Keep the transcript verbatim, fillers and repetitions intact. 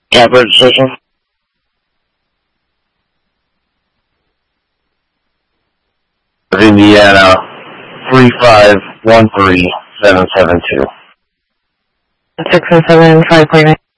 Cab registration. Indiana, three five one three seven seven two. Six and seven, five point nine.